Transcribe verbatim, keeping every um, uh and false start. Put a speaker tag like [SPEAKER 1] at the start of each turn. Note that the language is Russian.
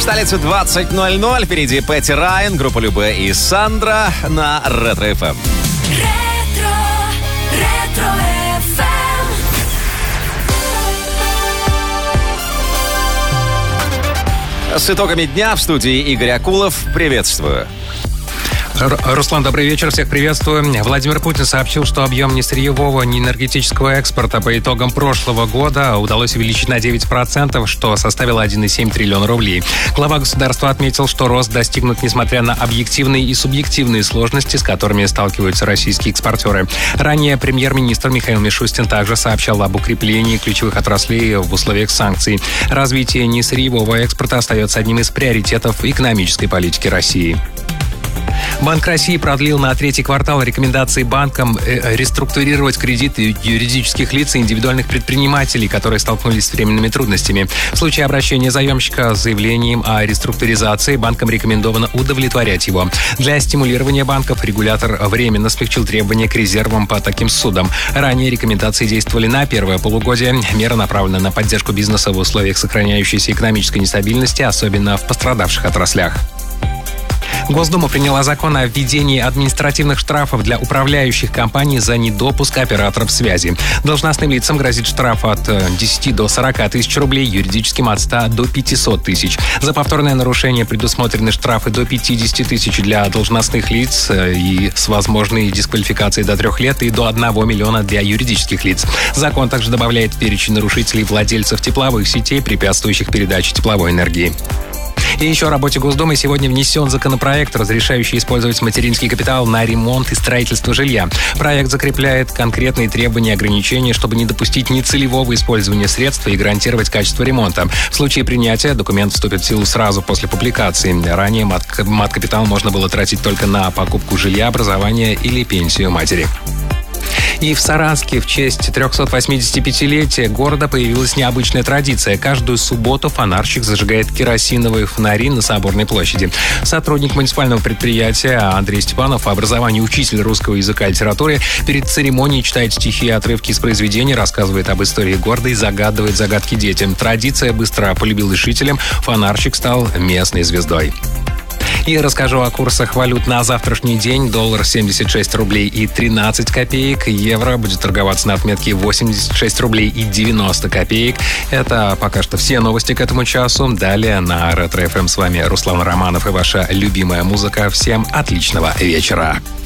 [SPEAKER 1] столице двадцать ноль ноль. Впереди Пэтти Райан, группа Любэ и Сандра на Ретро эф эм.
[SPEAKER 2] Ретро, Ретро эф эм.
[SPEAKER 1] С итогами дня в студии Игорь Акулов. Приветствую.
[SPEAKER 3] Руслан, добрый вечер, всех приветствую. Владимир Путин сообщил, что объем несырьевого, неэнергетического экспорта по итогам прошлого года удалось увеличить на девять процентов, что составило один целых семь десятых триллиона рублей. Глава государства отметил, что рост достигнут несмотря на объективные и субъективные сложности, с которыми сталкиваются российские экспортеры. Ранее премьер-министр Михаил Мишустин также сообщал об укреплении ключевых отраслей в условиях санкций. Развитие несырьевого экспорта остается одним из приоритетов экономической политики России. Банк России продлил на третий квартал рекомендации банкам реструктурировать кредиты юридических лиц и индивидуальных предпринимателей, которые столкнулись с временными трудностями. В случае обращения заемщика с заявлением о реструктуризации банкам рекомендовано удовлетворять его. Для стимулирования банков регулятор временно смягчил требования к резервам по таким судам. Ранее рекомендации действовали на первое полугодие. Мера направлена на поддержку бизнеса в условиях сохраняющейся экономической нестабильности, особенно в пострадавших отраслях. Госдума приняла закон о введении административных штрафов для управляющих компаний за недопуск операторов связи. Должностным лицам грозит штраф от десяти до сорока тысяч рублей, юридическим от ста до пятисот тысяч. За повторное нарушение предусмотрены штрафы до пятидесяти тысяч для должностных лиц и с возможной дисквалификацией до трех лет и до одного миллиона для юридических лиц. Закон также добавляет в перечень нарушителей владельцев тепловых сетей, препятствующих передаче тепловой энергии. И еще о работе Госдумы сегодня внесен законопроект, разрешающий использовать материнский капитал на ремонт и строительство жилья. Проект закрепляет конкретные требования и ограничения, чтобы не допустить нецелевого использования средств и гарантировать качество ремонта. В случае принятия документ вступит в силу сразу после публикации. Ранее мат-капитал можно было тратить только на покупку жилья, образование или пенсию матери. И в Саранске в честь трехсотвосьмидесятипятилетия города появилась необычная традиция. Каждую субботу фонарщик зажигает керосиновые фонари на Соборной площади. Сотрудник муниципального предприятия Андрей Степанов, по образованию учитель русского языка и литературы, перед церемонией читает стихи и отрывки из произведений, рассказывает об истории города и загадывает загадки детям. Традиция быстро полюбилась жителям. Фонарщик стал местной звездой. И расскажу о курсах валют на завтрашний день. Доллар семьдесят шесть рублей и тринадцать копеек. Евро будет торговаться на отметке восемьдесят шесть рублей и девяносто копеек. Это пока что все новости к этому часу. Далее на Ретро эф эм с вами Руслан Романов и ваша любимая музыка. Всем отличного вечера.